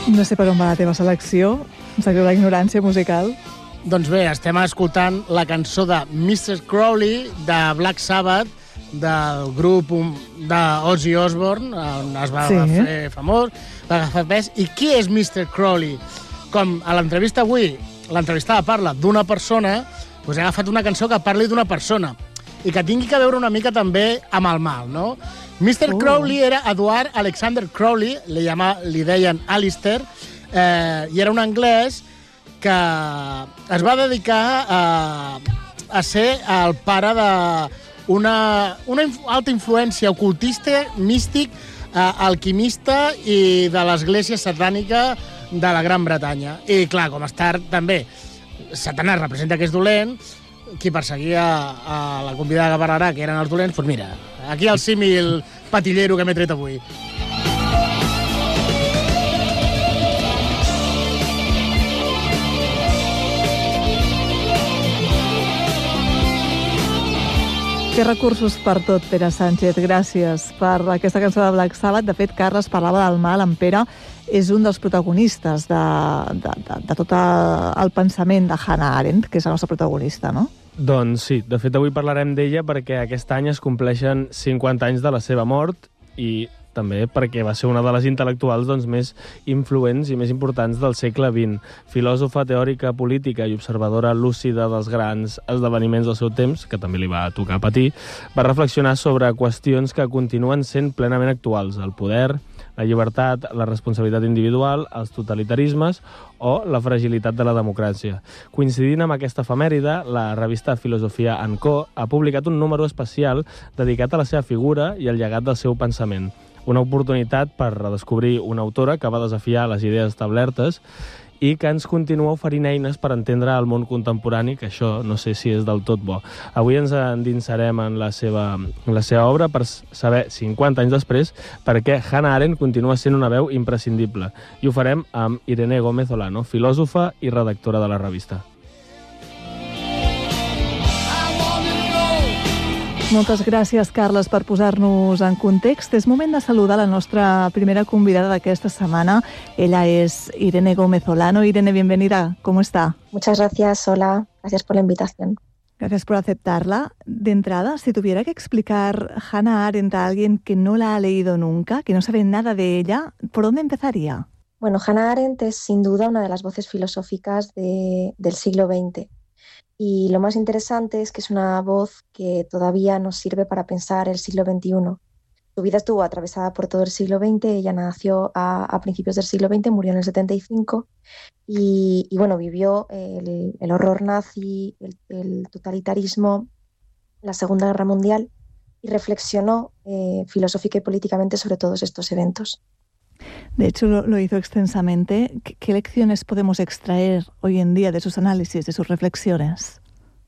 No sé per on va la teva selecció, em sap greu la ignorància musical. Doncs bé, estem escoltant la cançó de Mr. Crowley de Black Sabbath, del grup d'Ozzy Osbourne, on es va fer famós, va agafar pes. I qui és Mr. Crowley? Com a l'entrevista avui, l'entrevistada parla d'una persona, doncs he agafat una cançó que parli d'una persona i que tingui que veure una mica també amb el mal, no? Mr. Crowley era Edward Alexander Crowley, li deien Alistair, i era un anglès que es va dedicar a ser el pare d'una alta influència ocultista, místic, alquimista i de l'església satànica de la Gran Bretanya. I, clar, com està també Satanàs representa que és dolent, qui perseguia a la convidada que parlarà, que eren els dolents, doncs mira, aquí el símil patillero que m'he tret avui. Que recursos per tot, Pere Sánchez. Gràcies per aquesta cançó de Black Sabbath. De fet, Carles parlava del mal. En Pere és un dels protagonistes de tot el pensament de Hannah Arendt, que és la nostra protagonista, no? Doncs sí, de fet avui parlarem d'ella perquè aquest any es compleixen 50 anys de la seva mort i també perquè va ser una de les intel·lectuals més influents i més importants del segle XX. Filòsofa, teòrica, política i observadora lúcida dels grans esdeveniments del seu temps, que també li va tocar patir, va reflexionar sobre qüestions que continuen sent plenament actuals: el poder, la llibertat, la responsabilitat individual, els totalitarismes o la fragilitat de la democràcia. Coincidint amb aquesta efemèride, la revista Filosofia & Co. ha publicat un número especial dedicat a la seva figura i al llegat del seu pensament. Una oportunitat per redescobrir una autora que va desafiar les idees establertes i que ens continua oferint eines per entendre el món contemporani, que això no sé si és del tot bo. Avui ens endinsarem en la seva obra per saber, 50 anys després, per què Hannah Arendt continua sent una veu imprescindible. I ho farem amb Irene Gómez Olano, filòsofa i redactora de la revista. Moltes gràcies, Carles, per posar-nos en context. És moment de saludar la nostra primera convidada d'aquesta setmana. Ella es Irene Gómez Olano. Irene, bienvenida. ¿Cómo está? Muchas gracias, hola. Gracias por la invitación. Gracias por aceptarla. De entrada, si tuviera que explicar Hannah Arendt a alguien que no la ha leído nunca, que no sabe nada de ella, ¿por dónde empezaría? Bueno, Hannah Arendt es sin duda una de las voces filosóficas del siglo XX. Y lo más interesante es que es una voz que todavía nos sirve para pensar el siglo XXI. Su vida estuvo atravesada por todo el siglo XX, ella nació a principios del siglo XX, murió en el 75 y bueno, vivió el horror nazi, el totalitarismo, la Segunda Guerra Mundial y reflexionó filosófica y políticamente sobre todos estos eventos. De hecho, lo hizo extensamente. ¿Qué lecciones podemos extraer hoy en día de sus análisis, de sus reflexiones?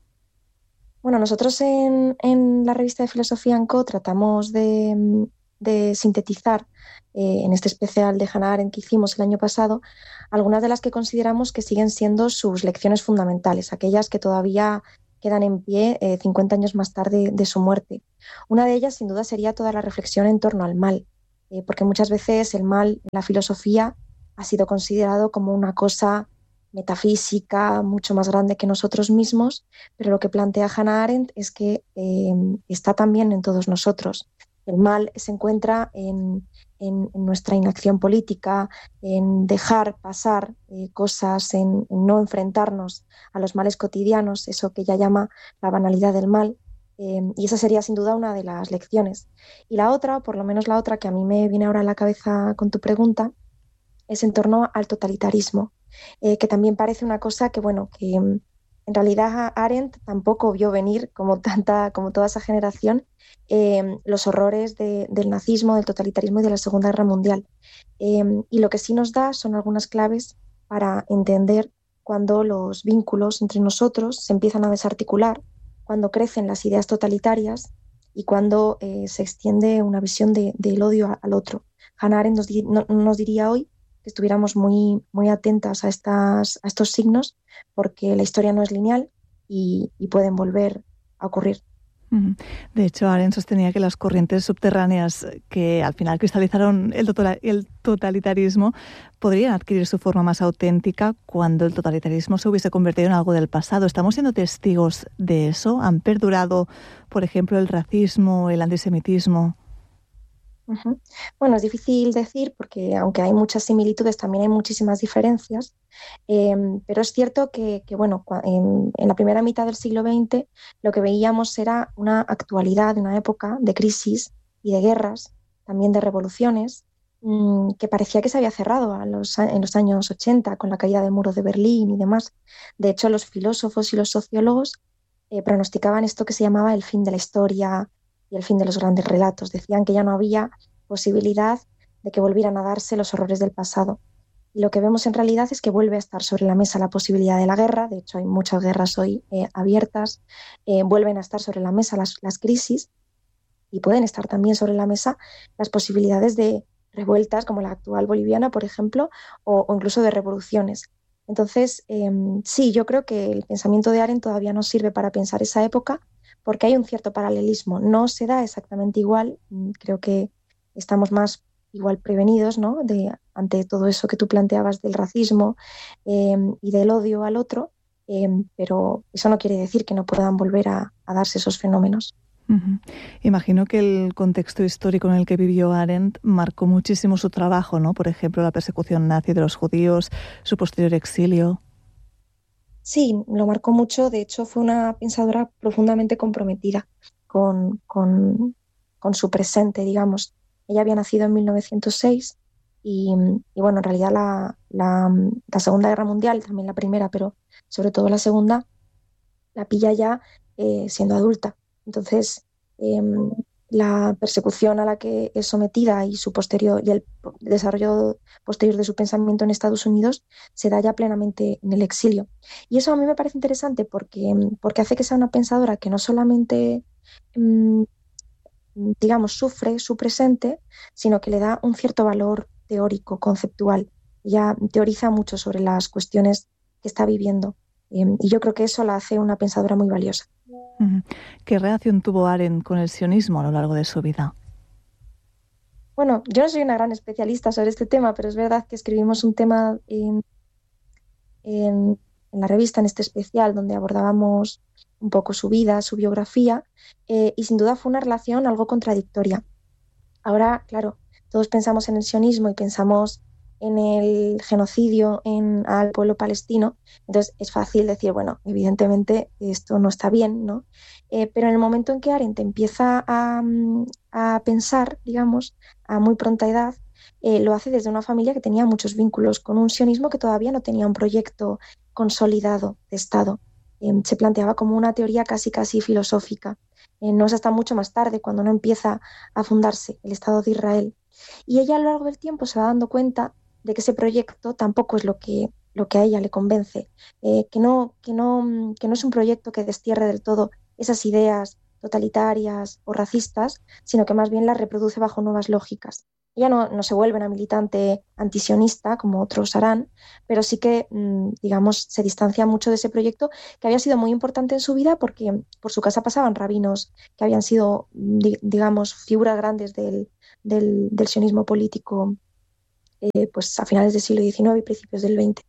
Bueno, nosotros en la revista de Filosofía & Co. tratamos de sintetizar en este especial de Hannah Arendt que hicimos el año pasado algunas de las que consideramos que siguen siendo sus lecciones fundamentales, aquellas que todavía quedan en pie 50 años más tarde de su muerte. Una de ellas, sin duda, sería toda la reflexión en torno al mal. Porque muchas veces el mal en la filosofía ha sido considerado como una cosa metafísica, mucho más grande que nosotros mismos, pero lo que plantea Hannah Arendt es que está también en todos nosotros. El mal se encuentra en nuestra inacción política, en dejar pasar cosas, en no enfrentarnos a los males cotidianos, eso que ella llama la banalidad del mal. Y esa sería sin duda una de las lecciones. Y la otra, por lo menos la otra que a mí me viene ahora a la cabeza con tu pregunta, es en torno al totalitarismo, que también parece una cosa que, bueno, que en realidad Arendt tampoco vio venir, como toda esa generación, los horrores del nazismo, del totalitarismo y de la Segunda Guerra Mundial. Y lo que sí nos da son algunas claves para entender cuando los vínculos entre nosotros se empiezan a desarticular, cuando crecen las ideas totalitarias y cuando se extiende una visión del odio al otro. Hannah Arendt nos diría hoy que estuviéramos muy, muy atentas a estos signos porque la historia no es lineal y pueden volver a ocurrir. De hecho, Arendt sostenía que las corrientes subterráneas que al final cristalizaron el totalitarismo podrían adquirir su forma más auténtica cuando el totalitarismo se hubiese convertido en algo del pasado. ¿Estamos siendo testigos de eso? ¿Han perdurado, por ejemplo, el racismo, el antisemitismo? Bueno, es difícil decir porque aunque hay muchas similitudes, también hay muchísimas diferencias. Pero es cierto que bueno, en la primera mitad del siglo XX lo que veíamos era una actualidad, una época de crisis y de guerras, también de revoluciones, que parecía que se había cerrado en los años 80 con la caída del muro de Berlín y demás. De hecho, los filósofos y los sociólogos pronosticaban esto que se llamaba el fin de la historia y el fin de los grandes relatos. Decían que ya no había posibilidad de que volvieran a darse los horrores del pasado. Y lo que vemos en realidad es que vuelve a estar sobre la mesa la posibilidad de la guerra. De hecho, hay muchas guerras hoy abiertas. Vuelven a estar sobre la mesa las crisis y pueden estar también sobre la mesa las posibilidades de revueltas como la actual boliviana, por ejemplo, o incluso de revoluciones. Entonces, sí, yo creo que el pensamiento de Arendt todavía nos sirve para pensar esa época porque hay un cierto paralelismo. No se da exactamente igual, creo que estamos más igual prevenidos, ¿no?, ante todo eso que tú planteabas del racismo y del odio al otro, pero eso no quiere decir que no puedan volver a darse esos fenómenos. Imagino que el contexto histórico en el que vivió Arendt marcó muchísimo su trabajo, ¿no? Por ejemplo, la persecución nazi de los judíos, su posterior exilio. Sí, lo marcó mucho. De hecho, fue una pensadora profundamente comprometida con su presente, digamos. Ella había nacido en 1906 y bueno, en realidad la Segunda Guerra Mundial, también la primera, pero sobre todo la segunda, la pilla ya siendo adulta. Entonces, la persecución a la que es sometida y el desarrollo posterior de su pensamiento en Estados Unidos se da ya plenamente en el exilio. Y eso a mí me parece interesante porque hace que sea una pensadora que no solamente, digamos, sufre su presente, sino que le da un cierto valor teórico, conceptual. Ella teoriza mucho sobre las cuestiones que está viviendo. Y yo creo que eso la hace una pensadora muy valiosa. ¿Qué relación tuvo Arendt con el sionismo a lo largo de su vida? Bueno, yo no soy una gran especialista sobre este tema, pero es verdad que escribimos un tema en la revista, en este especial, donde abordábamos un poco su vida, su biografía, y sin duda fue una relación algo contradictoria. Ahora, claro, todos pensamos en el sionismo y pensamos en el genocidio al pueblo palestino, entonces es fácil decir, bueno, evidentemente esto no está bien, ¿no? Pero en el momento en que Arendt empieza a pensar, digamos, a muy pronta edad, lo hace desde una familia que tenía muchos vínculos con un sionismo que todavía no tenía un proyecto consolidado de Estado. Se planteaba como una teoría casi filosófica. No es hasta mucho más tarde cuando no empieza a fundarse el Estado de Israel. Y ella a lo largo del tiempo se va dando cuenta de que ese proyecto tampoco es lo que a ella le convence, que no es un proyecto que destierre del todo esas ideas totalitarias o racistas, sino que más bien las reproduce bajo nuevas lógicas. Ella no se vuelve una militante antisionista como otros harán, pero sí que, digamos, se distancia mucho de ese proyecto que había sido muy importante en su vida porque por su casa pasaban rabinos que habían sido, digamos, figuras grandes del sionismo político pues a finales del siglo XIX y principios del XX.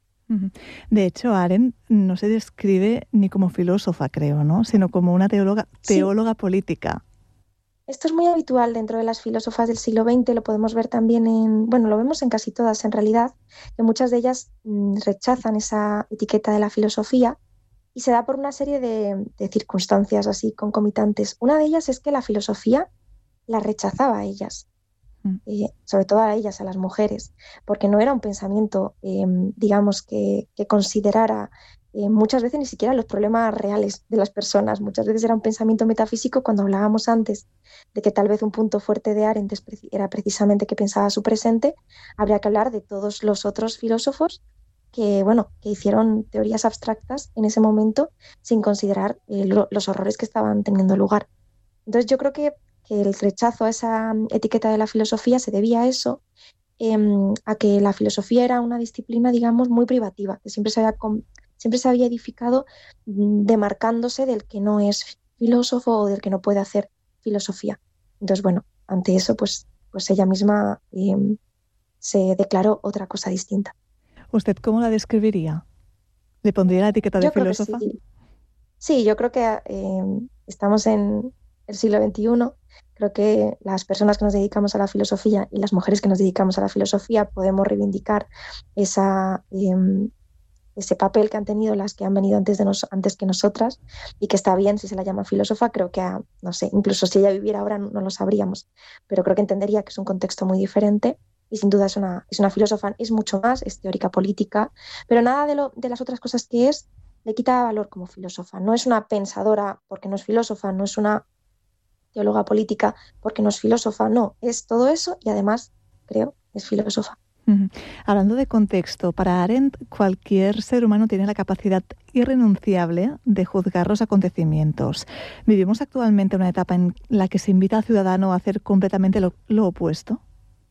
De hecho, Arendt no se describe ni como filósofa, creo, ¿no?, sino como una teóloga política. Esto es muy habitual dentro de las filósofas del siglo XX, lo podemos ver también lo vemos en casi todas en realidad, que muchas de ellas rechazan esa etiqueta de la filosofía y se da por una serie de circunstancias así concomitantes. Una de ellas es que la filosofía la rechazaba a ellas. Sobre todo a ellas, a las mujeres, porque no era un pensamiento, digamos, que considerara muchas veces ni siquiera los problemas reales de las personas. Muchas veces era un pensamiento metafísico. Cuando hablábamos antes de que tal vez un punto fuerte de Arendt era precisamente que pensaba su presente, habría que hablar de todos los otros filósofos que hicieron teorías abstractas en ese momento sin considerar los horrores que estaban teniendo lugar. Entonces yo creo que el rechazo a esa etiqueta de la filosofía se debía a eso, a que la filosofía era una disciplina, digamos, muy privativa, que siempre se había edificado demarcándose del que no es filósofo o del que no puede hacer filosofía. Entonces, bueno, ante eso, pues ella misma se declaró otra cosa distinta. ¿Usted cómo la describiría? ¿Le pondría la etiqueta de Yo creo que filósofa? sí. Sí, yo creo que estamos en el siglo XXI. Creo que las personas que nos dedicamos a la filosofía y las mujeres que nos dedicamos a la filosofía podemos reivindicar ese papel que han tenido las que han venido antes que nosotras, y que está bien si se la llama filósofa. Creo que, no sé, incluso si ella viviera ahora no lo sabríamos, pero creo que entendería que es un contexto muy diferente y sin duda es una filósofa, es mucho más, es teórica política, pero nada de las otras cosas que le quita valor como filósofa. No es una pensadora porque no es filósofa, no es una teóloga política porque no es filósofa, no, es todo eso y además, creo, es filósofa. Hablando de contexto, para Arendt cualquier ser humano tiene la capacidad irrenunciable de juzgar los acontecimientos. Vivimos actualmente una etapa en la que se invita al ciudadano a hacer completamente lo opuesto.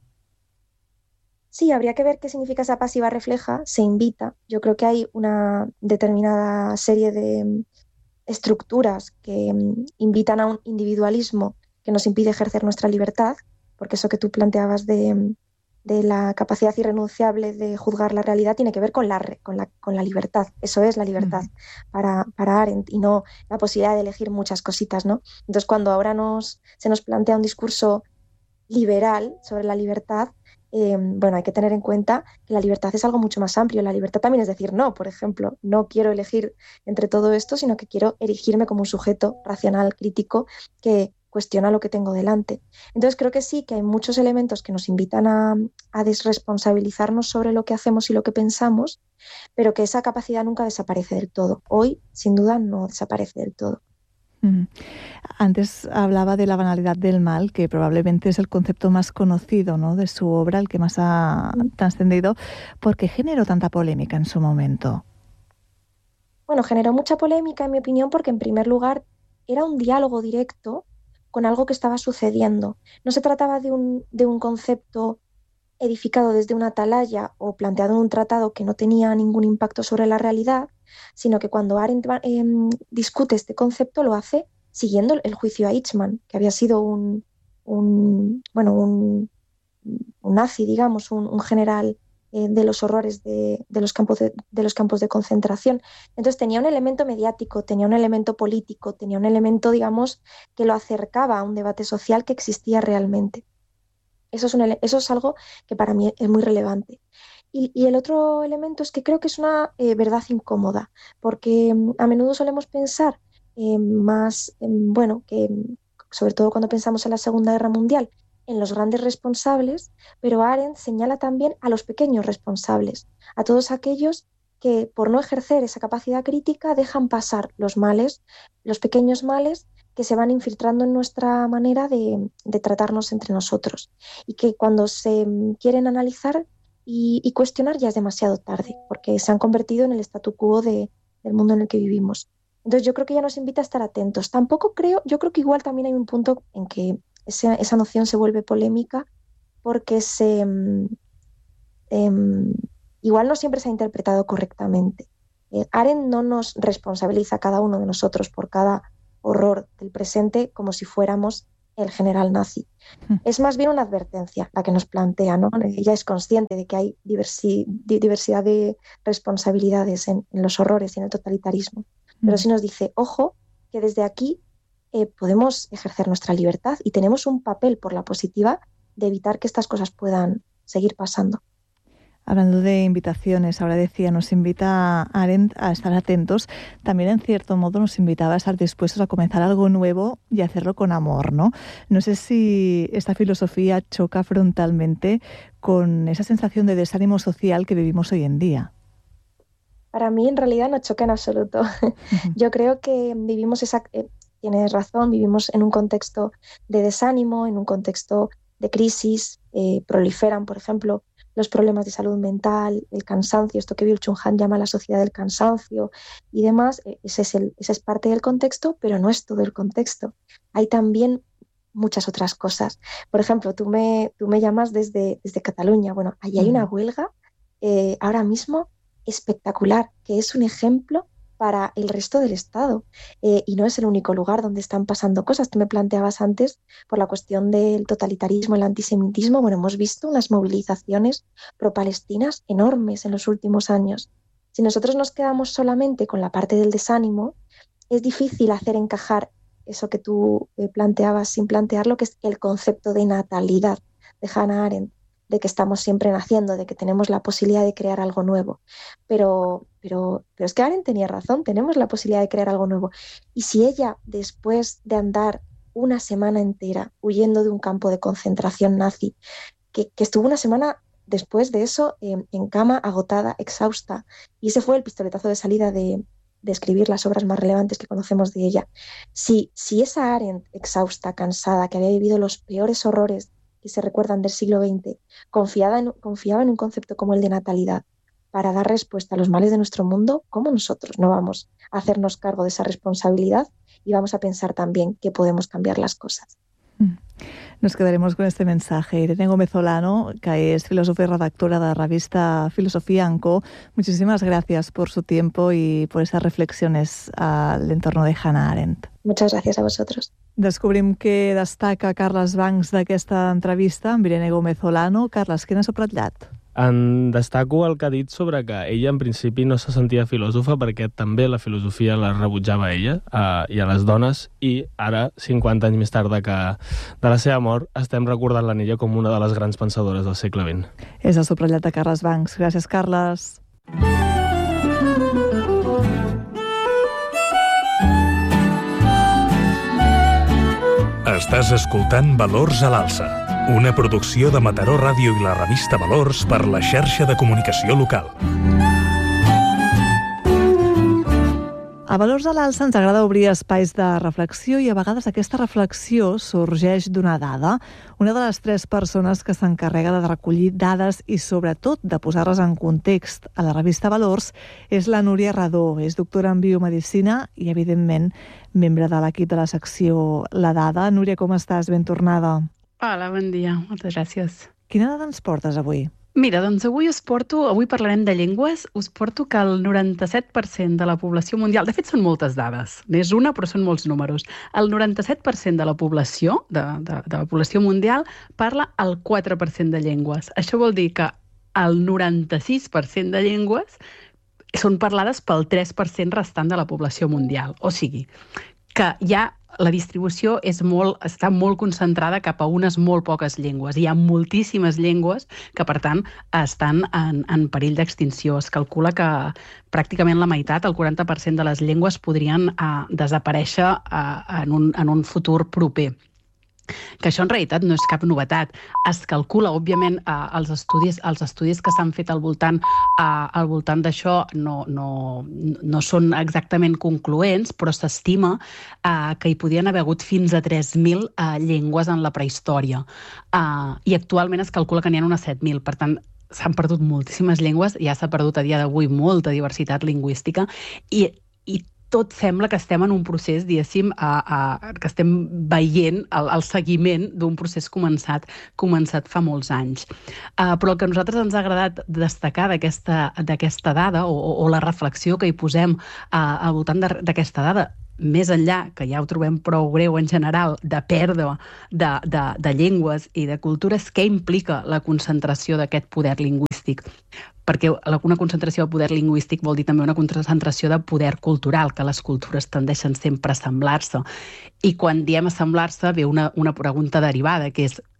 Sí, habría que ver qué significa esa pasiva refleja, se invita. Yo creo que hay una determinada serie de estructuras que invitan a un individualismo que nos impide ejercer nuestra libertad, porque eso que tú planteabas de la capacidad irrenunciable de juzgar la realidad tiene que ver con la libertad. Eso es la libertad para Arendt, y no la posibilidad de elegir muchas cositas, ¿no? Entonces, cuando ahora se nos plantea un discurso liberal sobre la libertad, bueno, hay que tener en cuenta que la libertad es algo mucho más amplio. La libertad también es decir no, por ejemplo. No quiero elegir entre todo esto, sino que quiero erigirme como un sujeto racional, crítico, que cuestiona lo que tengo delante. Entonces creo que sí, que hay muchos elementos que nos invitan a desresponsabilizarnos sobre lo que hacemos y lo que pensamos, pero que esa capacidad nunca desaparece del todo. Hoy, sin duda, no desaparece del todo. Antes hablaba de la banalidad del mal, que probablemente es el concepto más conocido, ¿no?, de su obra, el que más ha trascendido. ¿Por qué generó tanta polémica en su momento? Bueno, generó mucha polémica, en mi opinión, porque en primer lugar era un diálogo directo con algo que estaba sucediendo. No se trataba de un concepto edificado desde una atalaya o planteado en un tratado que no tenía ningún impacto sobre la realidad, sino que cuando Arendt discute este concepto lo hace siguiendo el juicio a Eichmann, que había sido un nazi, digamos, un general de los horrores de los campos de concentración. Entonces tenía un elemento mediático, tenía un elemento político, tenía un elemento, digamos, que lo acercaba a un debate social que existía realmente. Eso es algo que para mí es muy relevante. Y el otro elemento es que creo que es una verdad incómoda, porque a menudo solemos pensar que sobre todo cuando pensamos en la Segunda Guerra Mundial, en los grandes responsables, pero Arendt señala también a los pequeños responsables, a todos aquellos que por no ejercer esa capacidad crítica dejan pasar los males, los pequeños males que se van infiltrando en nuestra manera de tratarnos entre nosotros, y que cuando se quieren analizar y cuestionar ya es demasiado tarde, porque se han convertido en el statu quo del mundo en el que vivimos. Entonces yo creo que ya nos invita a estar atentos. Yo creo que igual también hay un punto en que esa noción se vuelve polémica, porque igual no siempre se ha interpretado correctamente. Arendt no nos responsabiliza a cada uno de nosotros por cada horror del presente como si fuéramos el general nazi. Es más bien una advertencia la que nos plantea, ¿no? Ella es consciente de que hay diversidad de responsabilidades en los horrores y en el totalitarismo, pero sí nos dice, ojo, que desde aquí podemos ejercer nuestra libertad y tenemos un papel por la positiva de evitar que estas cosas puedan seguir pasando. Hablando de invitaciones, ahora decía, nos invita a Arendt a estar atentos. También, en cierto modo, nos invitaba a estar dispuestos a comenzar algo nuevo y hacerlo con amor, ¿no? No sé si esta filosofía choca frontalmente con esa sensación de desánimo social que vivimos hoy en día. Para mí, en realidad, no choca en absoluto. Yo creo que tienes razón, vivimos en un contexto de desánimo, en un contexto de crisis. Proliferan, por ejemplo, los problemas de salud mental, el cansancio, esto que Byung-Chul Han llama la sociedad del cansancio y demás. Esa es parte del contexto, pero no es todo el contexto. Hay también muchas otras cosas. Por ejemplo, tú me llamas desde Cataluña. Bueno, allí hay una huelga ahora mismo espectacular, que es un ejemplo para el resto del Estado. Y no es el único lugar donde están pasando cosas. Tú me planteabas antes por la cuestión del totalitarismo, el antisemitismo. Bueno, hemos visto unas movilizaciones pro-palestinas enormes en los últimos años. Si nosotros nos quedamos solamente con la parte del desánimo, es difícil hacer encajar eso que tú planteabas sin plantear lo que es el concepto de natalidad de Hannah Arendt, de que estamos siempre naciendo, de que tenemos la posibilidad de crear algo nuevo. Pero es que Arendt tenía razón, tenemos la posibilidad de crear algo nuevo. Y si ella, después de andar una semana entera huyendo de un campo de concentración nazi, que estuvo una semana después de eso en cama, agotada, exhausta, y ese fue el pistoletazo de salida de escribir las obras más relevantes que conocemos de ella. Si esa Arendt exhausta, cansada, que había vivido los peores horrores que se recuerdan del siglo XX, confiaba en un concepto como el de natalidad para dar respuesta a los males de nuestro mundo, ¿cómo nosotros no vamos a hacernos cargo de esa responsabilidad y vamos a pensar también que podemos cambiar las cosas? Nos quedaremos con este mensaje. Irene Gómez Olano, que es filósofa y redactora de la revista Filosofía & Co. Muchísimas gracias por su tiempo y por esas reflexiones al entorno de Hannah Arendt. Muchas gracias a vosotros. Descobrim què destaca Carles Bancs d'aquesta entrevista amb Irene Gómez Olano. Carles, què n'has subratllat? En destaco el que ha dit sobre que ella en principi no se sentia filòsofa perquè també la filosofia la rebutjava a ella i a les dones, i ara, 50 anys més tard de la seva mort, estem recordant-la en ella com una de les grans pensadores del segle XX. És el subratllat de Carles Bancs. Gràcies, Carles. Estàs escoltant Valors a l'Alça, una producció de Mataró Ràdio i la revista Valors per la xarxa de comunicació local. A Valors a l'Alça ens agrada obrir espais de reflexió i a vegades aquesta reflexió sorgeix d'una dada. Una de les 3 persones que s'encarrega de recollir dades i sobretot de posar-les en context a la revista Valors és la Núria Redó. És doctora en biomedicina i, evidentment, membre de l'equip de la secció La Dada. Núria, com estàs? Ben tornada. Hola, bon dia. Moltes gràcies. Quina dada ens portes avui? Mira, doncs avui parlarem de llengües. Us porto que el 97% de la població mundial, de fet són moltes dades, n'és una però són molts números, el 97% de la població, de la població mundial parla el 4% de llengües. Això vol dir que el 96% de llengües són parlades pel 3% restant de la població mundial. O sigui, que ja la distribució està molt concentrada cap a unes molt poques llengües. Hi ha moltíssimes llengües que, per tant, estan en perill d'extinció. Es calcula que pràcticament la meitat, el 40% de les llengües, podrien desaparèixer en un futur proper. Que això en realitat no és cap novetat. Es calcula, òbviament, els estudis que s'han fet al voltant d'això no són exactament concloents, però s'estima que hi podien haver hagut fins a 3.000 llengües en la prehistòria. I actualment es calcula que n'hi ha unes 7.000. Per tant, s'han perdut moltíssimes llengües, ja s'ha perdut a dia d'avui molta diversitat lingüística i tot sembla que estem en un procés, diguéssim, que estem veient el seguiment d'un procés començat fa molts anys. Però el que a nosaltres ens ha agradat destacar d'aquesta dada, o la reflexió que hi posem al voltant d'aquesta dada, més enllà, que ja ho trobem prou greu en general, de pèrdua de llengües i de cultures, què implica la concentració d'aquest poder lingüístic? Perquè una concentració de poder lingüístic vol dir també una concentració de poder cultural, que les cultures tendeixen sempre a assemblar-se. I quan diem assemblar-se ve una pregunta derivada, que és: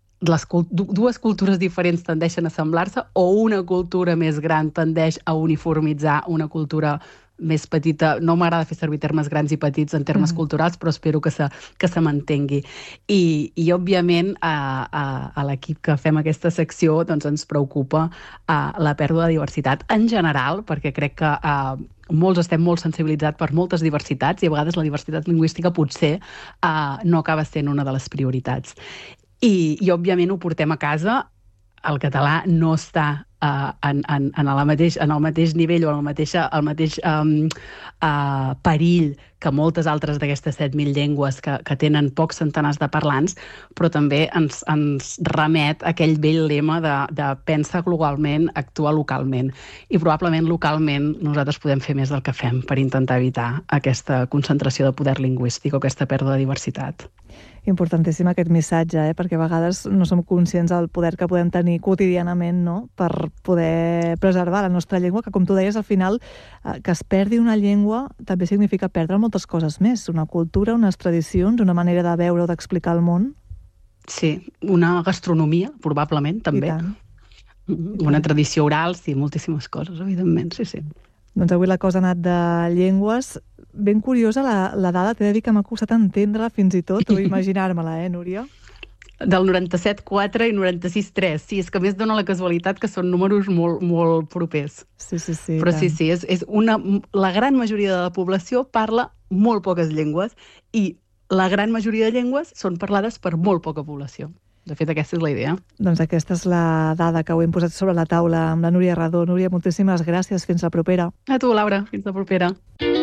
dues cultures diferents tendeixen a assemblar-se o una cultura més gran tendeix a uniformitzar una cultura més petita? No m'agrada fer servir termes grans i petits en termes culturals, però espero que se m'entengui. I òbviament, a l'equip que fem aquesta secció doncs ens preocupa la pèrdua de diversitat en general, perquè crec que molts estem molt sensibilitzats per moltes diversitats i a vegades la diversitat lingüística potser no acaba sent una de les prioritats. I òbviament ho portem a casa. El català no està en el mateix nivell o en el mateix perill que moltes altres d'aquestes 7.000 llengües que tenen pocs centenars de parlants, però també ens remet a aquell vell lema de pensa globalment, actua localment. I probablement localment nosaltres podem fer més del que fem per intentar evitar aquesta concentració de poder lingüístic o aquesta pèrdua de diversitat. Importantíssim aquest missatge, perquè a vegades no som conscients del poder que podem tenir quotidianament, no?, per poder preservar la nostra llengua, que com tu deies, al final, que es perdi una llengua també significa perdre moltes coses més, una cultura, unes tradicions, una manera de veure o d'explicar el món. Sí, una gastronomia, probablement, també. I tant. Una tradició oral, sí, moltíssimes coses, evidentment, sí. Doncs avui la cosa ha anat de llengües. Ben curiosa la dada, t'he de dir que m'ha costat entendre fins i tot, o imaginar-me-la, Núria? Del 97,4 i 96,3. Sí, és que a més dona la casualitat que són números molt, molt propers. Sí. Però sí, la gran majoria de la població parla molt poques llengües i la gran majoria de llengües són parlades per molt poca població. De fet, aquesta és la idea. Doncs aquesta és la dada que ho hem posat sobre la taula amb la Núria Radó. Núria, moltíssimes gràcies. Fins la propera. A tu, Laura. Fins la propera.